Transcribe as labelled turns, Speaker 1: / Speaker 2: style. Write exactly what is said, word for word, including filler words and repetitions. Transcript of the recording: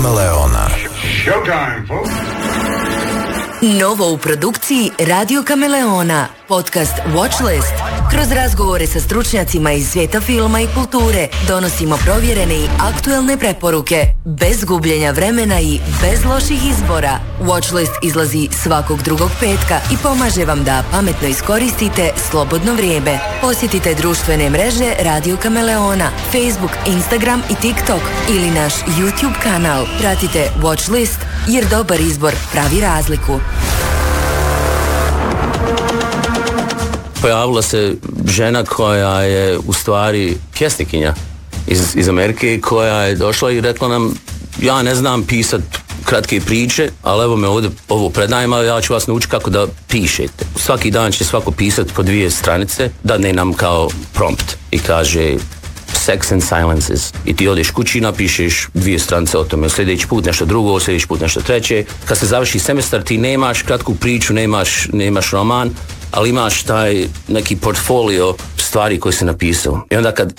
Speaker 1: Kameleona.
Speaker 2: Showtime, folks.
Speaker 3: Novo u produkciji Radio Kameleona, podcast Watchlist. Kroz razgovore sa stručnjacima iz svijeta filma i kulture donosimo provjerene i aktuelne preporuke, bez gubljenja vremena i bez loših izbora. Watchlist izlazi svakog drugog petka i pomaže vam da pametno iskoristite slobodno vrijeme. Posjetite društvene mreže Radio Kameleona, Facebook, Instagram i TikTok ili naš YouTube kanal. Pratite Watchlist jer dobar izbor pravi razliku.
Speaker 4: Pojavila se žena koja je u stvari pjesnikinja iz, iz Amerike, koja je došla i rekla nam: ja ne znam pisat kratke priče, ali evo me ovdje ovo predajem, ali ja ću vas naučiti kako da pišete. Svaki dan će svako pisat po dvije stranice, dadne nam kao prompt i kaže Sex and Silences. I ti odeš kući i napišeš dvije stranice o tome. Sljedeći put nešto drugo, sljedeći put nešto treće. Kad se završi semestar, ti nemaš kratku priču, nemaš, nemaš roman, ali imaš taj neki portfolio stvari koje si napisao. I onda kad